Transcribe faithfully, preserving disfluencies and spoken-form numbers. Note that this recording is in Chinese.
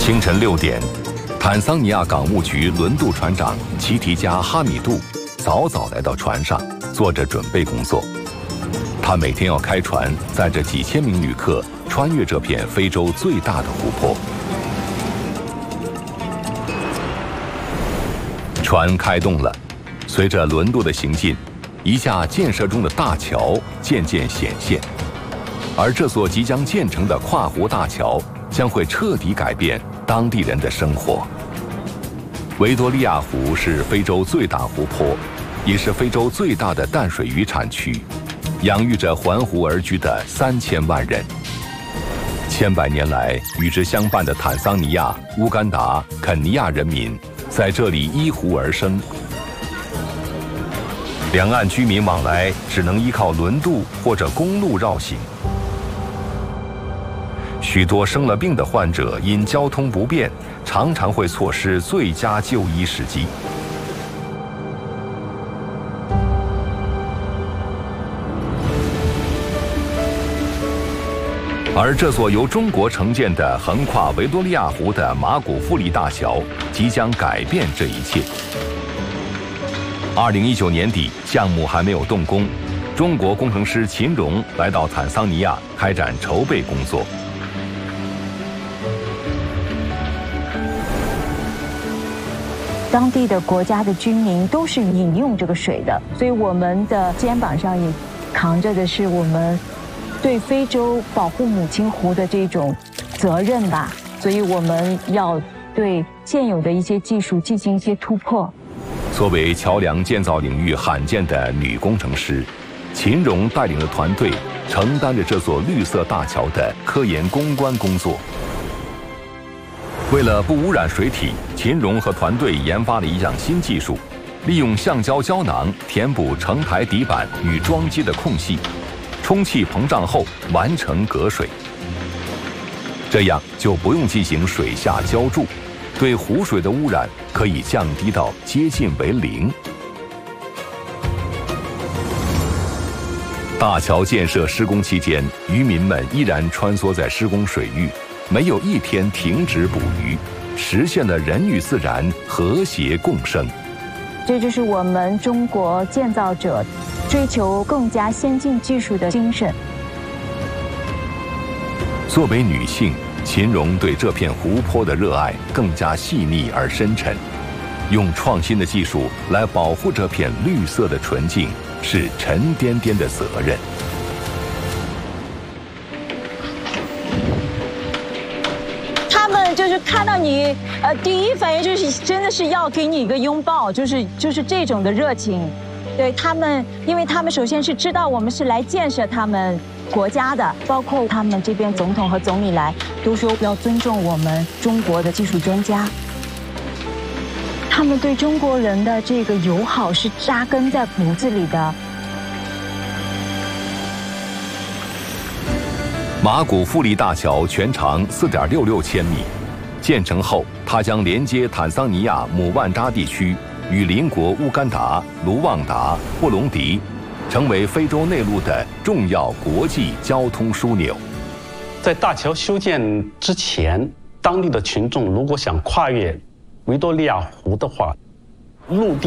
清晨六点，坦桑尼亚港务局轮渡船长奇提加哈米杜早早来到船上，做着准备工作。他每天要开船，载着几千名旅客穿越这片非洲最大的湖泊。船开动了，随着轮渡的行进，一架建设中的大桥渐渐显现。而这座即将建成的跨湖大桥将会彻底改变当地人的生活。维多利亚湖是非洲最大湖泊，也是非洲最大的淡水鱼产区，养育着环湖而居的三千万人。千百年来，与之相伴的坦桑尼亚、乌干达、肯尼亚人民在这里依湖而生。两岸居民往来只能依靠轮渡或者公路绕行。许多生了病的患者因交通不便，常常会错失最佳就医时机。而这座由中国承建的横跨维多利亚湖的马古富利大桥，即将改变这一切。二零一九年底，项目还没有动工，中国工程师秦荣来到坦桑尼亚开展筹备工作。 当地的国家的居民都是饮用这个水的，所以我们的肩膀上也扛着的是我们对非洲保护母亲湖的这种责任吧。所以我们要对现有的一些技术进行一些突破。 作为桥梁建造领域罕见的女工程师，秦荣带领的团队承担着这座绿色大桥的科研攻关工作。为了不污染水体，秦荣和团队研发了一项新技术，利用橡胶胶囊填补承台底板与桩基的空隙，充气膨胀后完成隔水。这样就不用进行水下浇筑，对湖水的污染可以降低到接近为零。大桥建设施工期间，渔民们依然穿梭在施工水域，没有一天停止捕鱼，实现了人与自然和谐共生。 这就是我们中国建造者追求更加先进技术的精神。 作为女性，秦荣对这片湖泊的热爱更加细腻而深沉。用创新的技术来保护这片绿色的纯净，是沉甸甸的责任。 就是看到你，呃，第一反应就是真的是要给你一个拥抱，就是就是这种的热情。对他们，因为他们首先是知道我们是来建设他们国家的，包括他们这边总统和总理来都说要尊重我们中国的技术专家。他们对中国人的这个友好是扎根在骨子里的。 马古富利大桥全长四点六六千米。建成后，它将连接坦桑尼亚姆万扎地区与邻国乌干达、卢旺达、布隆迪，成为非洲内陆的重要国际交通枢纽。 在大桥修建之前，当地的群众如果想跨越维多利亚湖的话，陆地